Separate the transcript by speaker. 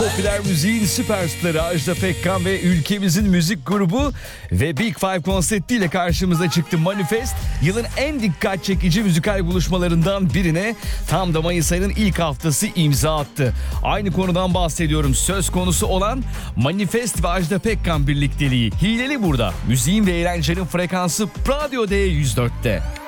Speaker 1: Popüler müziğin süperstarı Ajda Pekkan ve ülkemizin müzik grubu ve Big Five konseptiyle karşımıza çıktı. Manifest yılın en dikkat çekici müzikal buluşmalarından birine tam da Mayıs ayının ilk haftası imza attı. Aynı konudan bahsediyorum. Söz konusu olan Manifest ve Ajda Pekkan birlikteliği. Hileli burada. Müziğin ve eğlencenin frekansı Radyo D104'te.